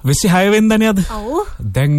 26 වෙනිදානේ අද. ඔව්. දැන්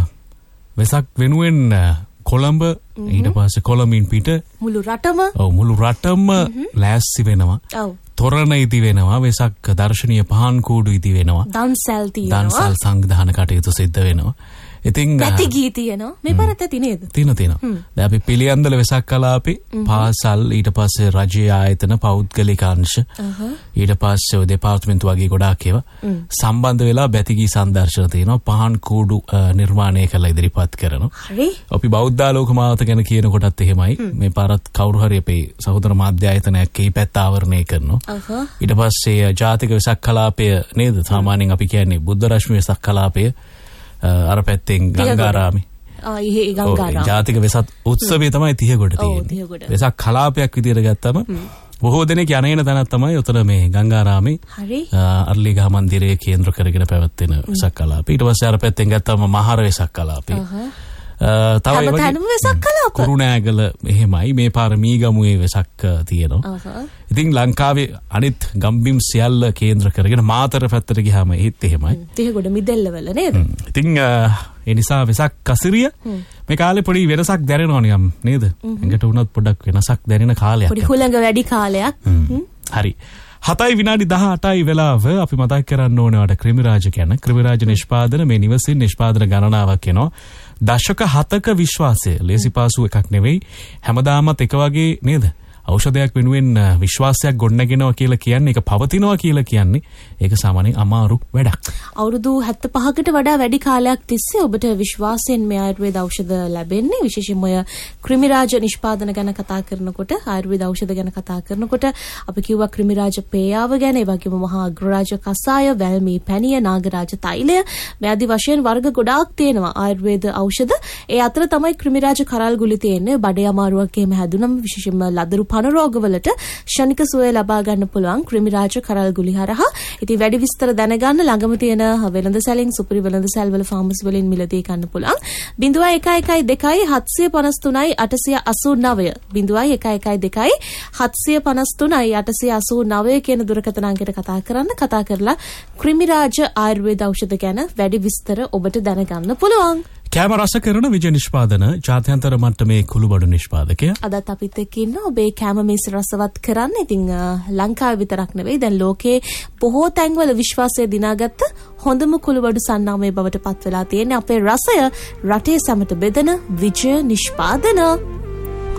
වෙසක් වෙනුවෙන් කොළඹ ඊට පස්සේ කොළඹින් පිට මුළු රටම මුළු රටම ලෑස්ති වෙනවා. ඔව්. තොරණ ඉදි වෙනවා. වෙසක් දර්ශනීය පහන් කූඩු ඉදි වෙනවා. දන්සල් තියෙනවා. දන්සල් සංවිධාන කටයුතු සිද්ධ වෙනවා. ඉතින් පැති ගී තියෙනවා. මේ පාරත් ඇති නේද? තියෙනවා. දැන් අපි පිළියන්දල වෙසක් කලාපේ පාසල් ඊට පස්සේ රජයේ ආයතන පෞද්ගලික අංශ ඊට පස්සේ ඔය දෙපාර්තමේන්තු වගේ ගොඩාක් ඒවා සම්බන්ධ වෙලා බැතිගී සංදර්ශන තියෙනවා. පහන් කූඩු නිර්මාණය කරලා ඉදිරිපත් කරනවා. හරි. අපි බෞද්ධාලෝක මාවත ගැන කියන කොටත් එහෙමයි. මේ පාරත් කවුරු හරි අපේ සහෝදර මාධ්‍ය ආයතනයක් ඒ පැත්ත ආවරණය කරනවා. ඊට පස්සේ ජාතික වෙසක් කලාපය නේද? සාමාන්‍යයෙන් අපි කියන්නේ බුද්ධ රශ්මි වෙසක් කලාපය අර පැත්තෙන් ගංගාරාමේ. ඒ ගංගාරාම. ජාතික වෙසක් උත්සවය තමයි තිහගොඩ තියෙන්නේ. වෙසක් කලාපයක් විදියට ගත්තම බොහෝ දෙනෙක් යන තැනක් තමයි උතන මේ ගංගාරාමේ. හරි. අර්ලිගහ මන්දිරයේ කේන්ද්‍ර කරගෙන පැවැත්වෙන වෙසක් කලාපය. ඊට පස්සේ අර පැත්තෙන් ගත්තම මහර වෙසක් කලාපය. තව ඒ වගේ කුරුණෑගල එහෙමයි. මේ පාර මීගමුවේ වෙසක් තියෙනවා. ඉතින් ලංකාවේ අනිත් ගම්බිම් සියල්ල කේන්ද්‍ර කරගෙන මාතර පැත්තට ගියාම ඒත් එහෙමයි. තිහගොඩ මිදෙල්ලවල නේද? ඉතින් ඒ නිසා වෙසක් කසිරිය මේ කාලේ පොඩි වෙනසක් දැනෙනවා නිකම් නේද? එඟට වුණත් පොඩක් වෙනසක් දැනෙන කාලයක්. පොඩි හුළඟ වැඩි කාලයක්. හරි. 7 විනාඩි 18යි වෙලාව අපි මතක් කරන්න ඕනේ වට ක්‍රිමිරාජ ගැන. ක්‍රිමිරාජ නිෂ්පාදන මේ නිවසින් නිෂ්පාදන ගණනාවක් එනවා. දශක 7ක විශ්වාසය ලේසි පාසු එකක් නෙවෙයි. හැමදාමත් එක වගේ නේද? ඖෂධයක් වෙනුවෙන් විශ්වාසයක් ගොඩනගෙනවා කියලා කියන්නේ ඒක පවතිනවා කියලා කියන්නේ ඒක සාමාන්‍යයෙන් අමාරු වැඩක්. අවුරුදු 75කට වඩා වැඩි කාලයක් තිස්සේ ඔබට විශ්වාසයෙන් මේ ආයුර්වේද ඖෂධ ලැබෙන්නේ. විශේෂයෙන්ම ඔය ක්‍රිමිරාජ නිෂ්පාදන ගැන කතා කරනකොට ආයුර්වේද ඖෂධ ගැන කතා කරනකොට අපි කිව්වා ක්‍රිමිරාජ පේයාව ගැන, ඒ වගේම මහා අග්‍රරාජ කසාය, වැල්මී පැණිය, නාගරාජ තෛලය මේ ආදි වශයෙන් වර්ග ගොඩාක් තියෙනවා ආයුර්වේද ඖෂධ. ඒ අතර තමයි ක්‍රිමිරාජ කරල් ගුලි තියෙන්නේ. බඩේ අමාරුවක් එහෙම හැදුනම විශේෂයෙන්ම ලදරු පන රෝගවලට ක්ෂණික සුවය ලබා ගන්න පුළුවන් ක්‍රිමිරාජ කරල් ගුලි හරහා. ඉතින් වැඩි විස්තර දැනගන්න ළඟම තියෙන වෙළඳ සැලෙන් සුපිරි වෙළඳ සැල් වල ෆාමසි වලින් මිලදී ගන්න පුළුවන්. 0112 753 889 0112 753 889 කියන දුරකථන අංකයට කතා කරලා ක්‍රිමිරාජ ආයුර්වේද ඖෂධ ගැන වැඩි විස්තර ඔබට දැනගන්න පුළුවන්. කෑම රස කරන විජය නිෂ්පාදන ජාත්‍යන්තර මට්ටමේ කුළුබඩු නිෂ්පාදකයා. අදත් අපිත් එක්ක ඉන්න ඔබේ කෑම මේස රසවත් කරන්න. ඉතින් ලංකාවේ විතරක් නෙවෙයි දැන් ලෝකේ බොහෝ තැන්වල විශ්වාසය දිනාගත්ත හොඳම කුළුබඩු සන්නාමයේ බවට පත් වෙලා තියෙන අපේ රසය රටේ සමට බෙදෙන විජය නිෂ්පාදන.